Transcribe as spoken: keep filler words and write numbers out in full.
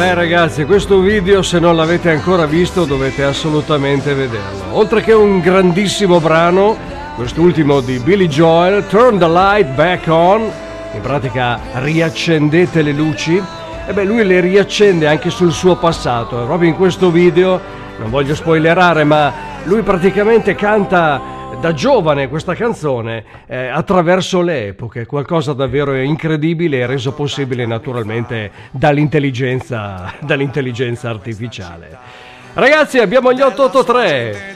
Beh ragazzi, questo video se non l'avete ancora visto dovete assolutamente vederlo. Oltre che un grandissimo brano, quest'ultimo di Billy Joel, Turn the Light Back On, in pratica riaccendete le luci, e beh lui le riaccende anche sul suo passato, e proprio in questo video, non voglio spoilerare, ma lui praticamente canta da giovane questa canzone eh, attraverso le epoche, qualcosa davvero incredibile e reso possibile naturalmente dall'intelligenza, dall'intelligenza artificiale. Ragazzi, abbiamo gli otto otto tre.